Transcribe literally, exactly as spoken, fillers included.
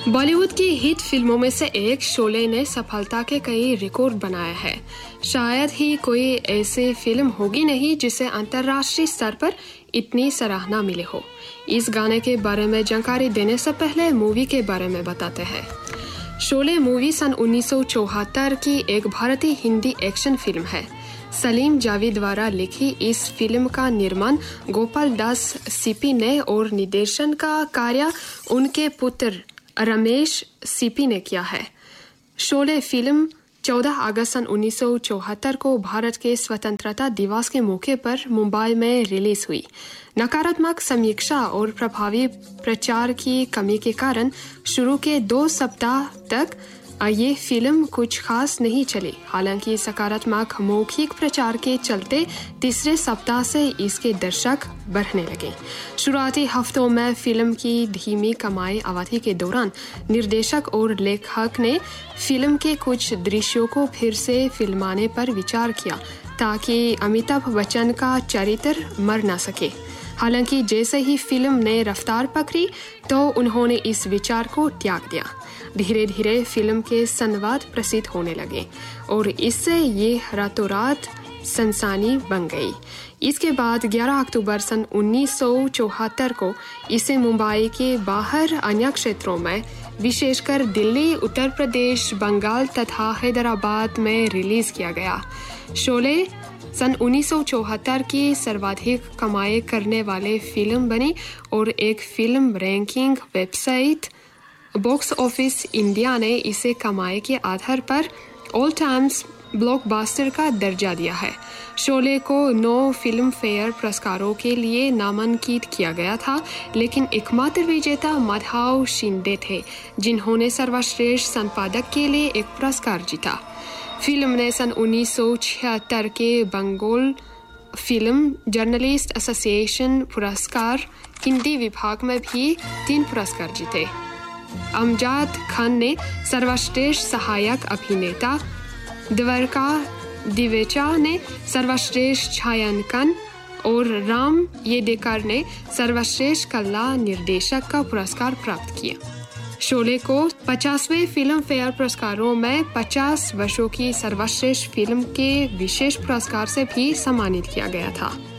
बॉलीवुड की हिट फिल्मों में से एक शोले ने सफलता के कई रिकॉर्ड बनाए हैं। शायद ही कोई ऐसी फिल्म होगी नहीं जिसे अंतर्राष्ट्रीय स्तर पर इतनी सराहना मिले हो। इस गाने के बारे में जानकारी देने से पहले मूवी के बारे में बताते हैं। शोले मूवी सन उन्नीस सौ चौहत्तर की एक भारतीय हिंदी एक्शन फिल्म है। सलीम जावेद द्वारा लिखी इस फिल्म का निर्माण गोपाल दास सीपी ने और निर्देशन का कार्य उनके पुत्र रमेश सीपी ने किया है। शोले फिल्म चौदह अगस्त सन उन्नीस सौ चौहत्तर को भारत के स्वतंत्रता दिवस के मौके पर मुंबई में रिलीज हुई। नकारात्मक समीक्षा और प्रभावी प्रचार की कमी के कारण शुरू के दो सप्ताह तक ये फिल्म कुछ खास नहीं चली। हालांकि सकारात्मक मौखिक प्रचार के चलते तीसरे सप्ताह से इसके दर्शक बढ़ने लगे। शुरुआती हफ्तों में फिल्म की धीमी कमाई अवधि के दौरान निर्देशक और लेखक ने फिल्म के कुछ दृश्यों को फिर से फिल्माने पर विचार किया ताकि अमिताभ बच्चन का चरित्र मर न सके। हालांकि जैसे ही फिल्म ने रफ्तार पकड़ी तो उन्होंने इस विचार को त्याग दिया। धीरे धीरे फिल्म के संवाद प्रसिद्ध होने लगे और इससे ये रातों रात सनसनी बन गई। इसके बाद ग्यारह अक्टूबर सन उन्नीस सौ चौहत्तर को इसे मुंबई के बाहर अन्य क्षेत्रों में विशेषकर दिल्ली, उत्तर प्रदेश, बंगाल तथा हैदराबाद में रिलीज किया गया। शोले सन उन्नीस सौ चौहत्तर की सर्वाधिक कमाई करने वाले फिल्म बनी और एक film ranking website box office India ने इसे कमाई के आधार पर ऑल टाइम्स ब्लॉकबस्टर का दर्जा दिया है। शोले को नौ फिल्म फेयर पुरस्कारों के लिए नामांकित किया गया था, लेकिन एकमात्र विजेता माधव शिंदे थे जिन्होंने सर्वश्रेष्ठ संपादक के लिए एक पुरस्कार जीता। फिल्म ने सन उन्नीस सौ छिहत्तर के बंगाल फिल्म जर्नलिस्ट एसोसिएशन पुरस्कार हिंदी विभाग में भी तीन पुरस्कार जीते। अमजद खान ने सर्वश्रेष्ठ सहायक अभिनेता, द्वारका दिवेचा ने सर्वश्रेष्ठ छायांकन और राम येडेकर ने सर्वश्रेष्ठ कला निर्देशक का पुरस्कार प्राप्त किया। शोले को पचासवें फिल्म फेयर पुरस्कारों में पचास वर्षों की सर्वश्रेष्ठ फिल्म के विशेष पुरस्कार से भी सम्मानित किया गया था।